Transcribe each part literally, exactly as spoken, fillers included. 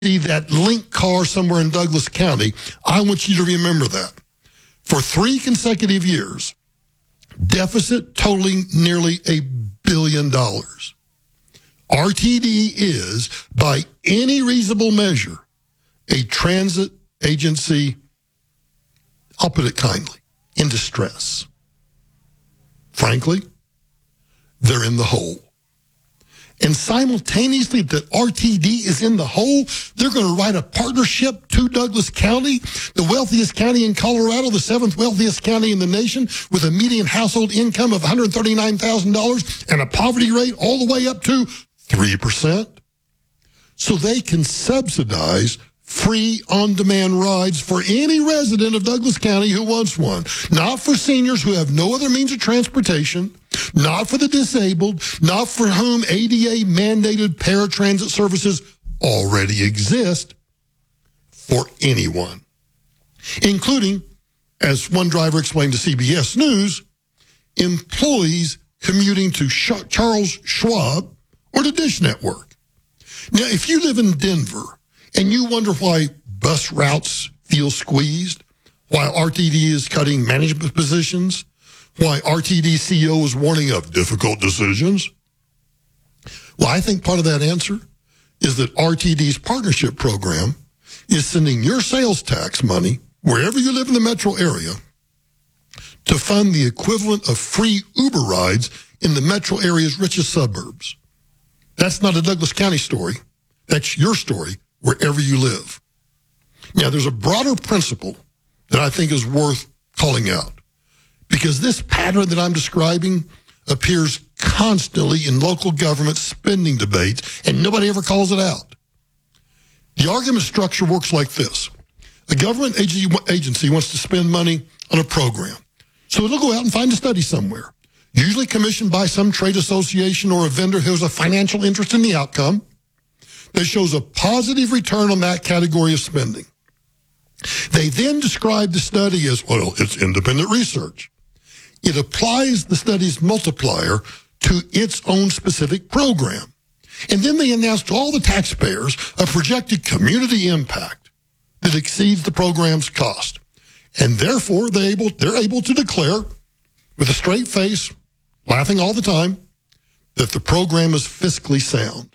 see that link car somewhere in Douglas County, I want you to remember that. For three consecutive years, deficit totaling nearly a billion dollars. R T D is, by any reasonable measure, a transit agency, I'll put it kindly, in distress. Frankly, they're in the hole. And simultaneously that R T D is in the hole, they're going to write a partnership to Douglas County, the wealthiest county in Colorado, the seventh wealthiest county in the nation, with a median household income of one hundred thirty-nine thousand dollars and a poverty rate all the way up to three percent. So they can subsidize free on-demand rides for any resident of Douglas County who wants one. Not for seniors who have no other means of transportation, not for the disabled, not for whom A D A-mandated paratransit services already exist, for anyone, including, as one driver explained to C B S News, employees commuting to Sh- Charles Schwab or the Dish Network. Now, if you live in Denver and you wonder why bus routes feel squeezed, why R T D is cutting management positions, why R T D C E O is warning of difficult decisions, well, I think part of that answer is that R T D's partnership program is sending your sales tax money, wherever you live in the metro area, to fund the equivalent of free Uber rides in the metro area's richest suburbs. That's not a Douglas County story. That's your story, wherever you live. Now, there's a broader principle that I think is worth calling out, because this pattern that I'm describing appears constantly in local government spending debates, and nobody ever calls it out. The argument structure works like this. A government agency wants to spend money on a program, so it'll go out and find a study somewhere, usually commissioned by some trade association or a vendor who has a financial interest in the outcome, that shows a positive return on that category of spending. They then describe the study as, well, it's independent research. It applies the study's multiplier to its own specific program. And then they announce to all the taxpayers a projected community impact that exceeds the program's cost. And therefore, they're able, they're able to declare, with a straight face, laughing all the time, that the program is fiscally sound.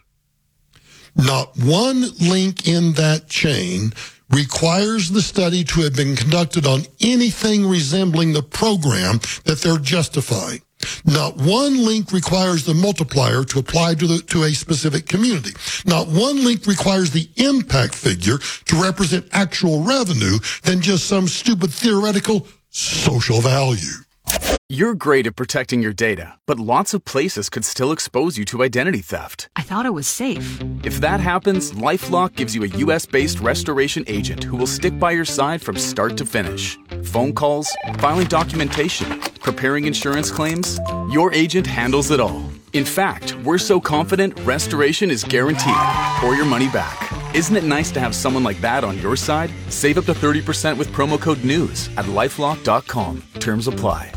Not one link in that chain requires the study to have been conducted on anything resembling the program that they're justifying. Not one link requires the multiplier to apply to, the, to a specific community. Not one link requires the impact figure to represent actual revenue than just some stupid theoretical social value. You're great at protecting your data, but lots of places could still expose you to identity theft. I thought it was safe. If that happens, LifeLock gives you a U S-based restoration agent who will stick by your side from start to finish. Phone calls, filing documentation, preparing insurance claims, your agent handles it all. In fact, we're so confident restoration is guaranteed or your money back. Isn't it nice to have someone like that on your side? Save up to thirty percent with promo code NEWS at lifelock dot com. Terms apply.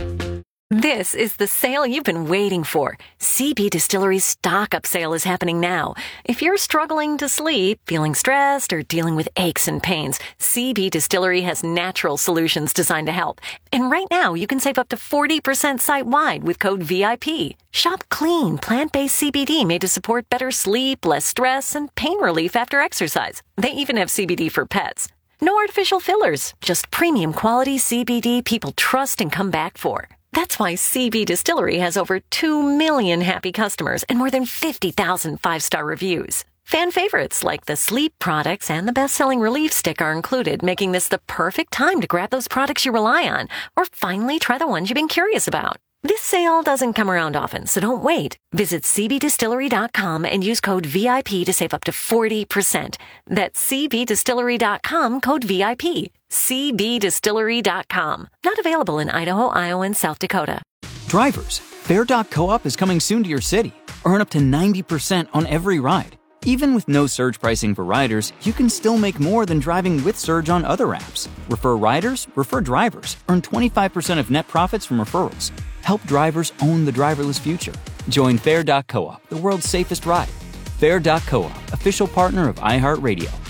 This is the sale you've been waiting for. C B Distillery's stock-up sale is happening now. If you're struggling to sleep, feeling stressed, or dealing with aches and pains, C B Distillery has natural solutions designed to help. And right now, you can save up to forty percent site-wide with code V I P. Shop clean, plant-based C B D made to support better sleep, less stress, and pain relief after exercise. They even have C B D for pets. No artificial fillers, just premium quality C B D people trust and come back for. That's why C B Distillery has over two million happy customers and more than fifty thousand five-star reviews. Fan favorites like the sleep products and the best-selling Relief Stick are included, making this the perfect time to grab those products you rely on or finally try the ones you've been curious about. This sale doesn't come around often, so don't wait. Visit C B distillery dot com and use code V I P to save up to forty percent. That's C B distillery dot com, code V I P. C B distillery dot com. Not available in Idaho, Iowa, and South Dakota. Drivers, Fair dot co-op is coming soon to your city. Earn up to ninety percent on every ride. Even with no surge pricing for riders, you can still make more than driving with Surge on other apps. Refer riders, refer drivers. Earn twenty-five percent of net profits from referrals. Help drivers own the driverless future. Join Fair dot co-op, the world's safest ride. Fair dot co-op, official partner of iHeartRadio.